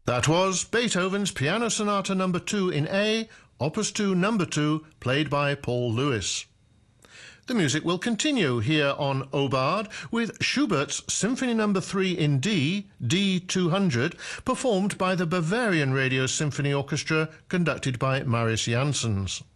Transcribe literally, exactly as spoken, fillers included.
That was Beethoven's Piano Sonata number two in A, Opus two number two, played by Paul Lewis. The music will continue here on Obard with Schubert's Symphony number three in D, D two hundred, performed by the Bavarian Radio Symphony Orchestra, conducted by Marius Janssens.